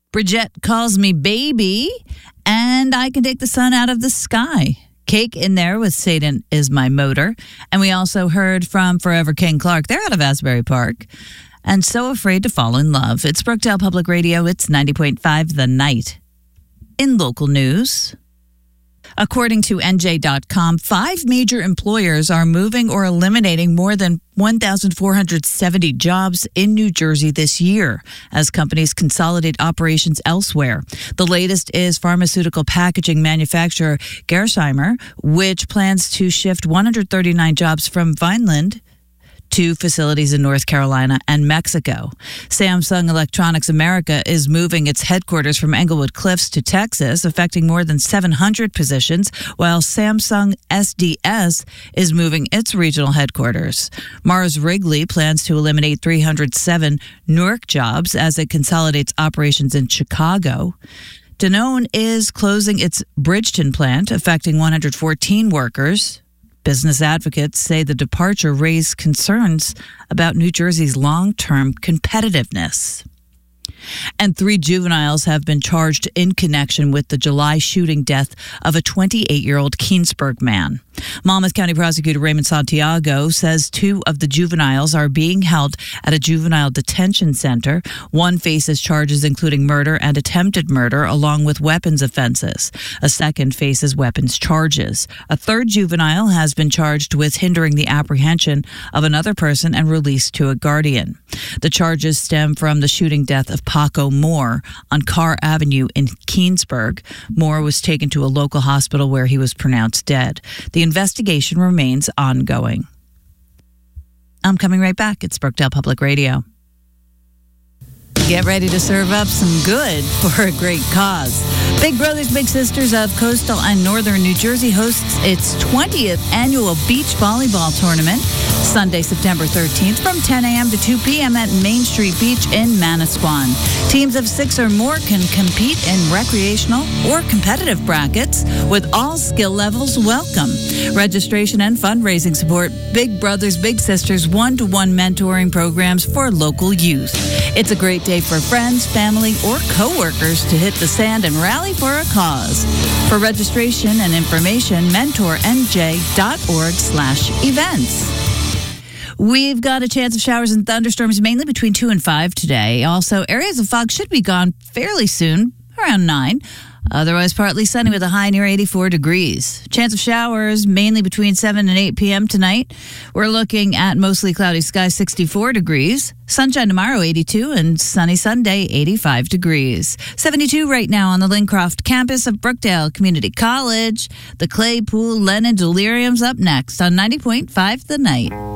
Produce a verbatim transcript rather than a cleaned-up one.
Bridget calls me baby, and I can take the sun out of the sky. Cake in there with Satan is my motor. And we also heard from Forever King Clark. They're out of Asbury Park. And So Afraid to Fall in Love. It's Brookdale Public Radio. It's ninety point five The Night. In local news, according to N J dot com, five major employers are moving or eliminating more than one thousand four hundred seventy jobs in New Jersey this year as companies consolidate operations elsewhere. The latest is pharmaceutical packaging manufacturer Gerresheimer, which plans to shift one hundred thirty-nine jobs from Vineland to facilities in North Carolina and Mexico. Samsung Electronics America is moving its headquarters from Englewood Cliffs to Texas, affecting more than seven hundred positions, while Samsung S D S is moving its regional headquarters. Mars Wrigley plans to eliminate three hundred seven Newark jobs as it consolidates operations in Chicago. Danone is closing its Bridgeton plant, affecting one hundred fourteen workers. Business advocates say the departure raised concerns about New Jersey's long-term competitiveness. And three juveniles have been charged in connection with the July shooting death of a twenty-eight-year-old Keensburg man. Monmouth County Prosecutor Raymond Santiago says two of the juveniles are being held at a juvenile detention center. One faces charges including murder and attempted murder, along with weapons offenses. A second faces weapons charges. A third juvenile has been charged with hindering the apprehension of another person and released to a guardian. The charges stem from the shooting death of Paco Moore on Carr Avenue in Keensburg. Moore was taken to a local hospital where he was pronounced dead. The investigation remains ongoing. I'm coming right back. It's Brookdale Public Radio. Get ready to serve up some good for a great cause. Big Brothers Big Sisters of Coastal and Northern New Jersey hosts its twentieth annual beach volleyball tournament Sunday, September thirteenth from ten a.m. to two p.m. at Main Street Beach in Manasquan. Teams of six or more can compete in recreational or competitive brackets with all skill levels welcome. Registration and fundraising support Big Brothers Big Sisters one-to-one mentoring programs for local youth. It's a great day for friends, family, or coworkers to hit the sand and rally for a cause. For registration and information, mentor n j dot org slash events. We've got a chance of showers and thunderstorms mainly between two and five today. Also, areas of fog should be gone fairly soon, around nine. Otherwise, partly sunny with a high near eighty-four degrees. Chance of showers mainly between seven and eight p.m. tonight. We're looking at mostly cloudy skies, sixty-four degrees. Sunshine tomorrow, eighty-two, and sunny Sunday, eighty-five degrees. seventy-two right now on the Lincroft campus of Brookdale Community College. The Claypool Lennon Delirium's up next on ninety point five The Night.